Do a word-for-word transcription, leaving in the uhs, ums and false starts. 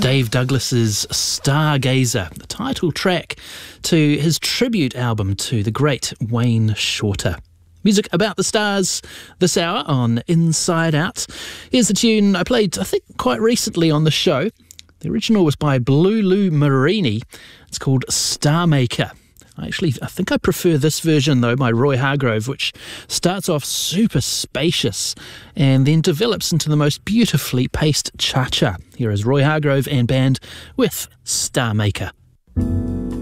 Dave Douglas's Stargazer, the title track to his tribute album to the great Wayne Shorter. Music about the stars this hour on Inside Out. Here's the tune I played, I think, quite recently on the show. The original was by Blue Lou Marini. It's called Star Maker. I actually, I think I prefer this version, though, by Roy Hargrove, which starts off super spacious and then develops into the most beautifully paced cha-cha. Here is Roy Hargrove and band with Star Maker.